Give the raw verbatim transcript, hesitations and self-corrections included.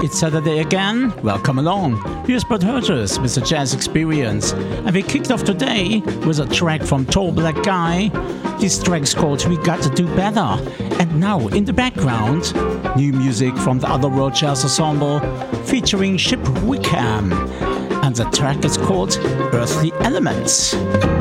It's Saturday again. Welcome along. Here's Bert Hurters with the Jazz Experience. And we kicked off today with a track from Tall Black Guy. This track's called We Got to Do Better. And now, in the background, new music from the Otherworld Jazz Ensemble featuring Chip Wickham. And the track is called Earthly Elements.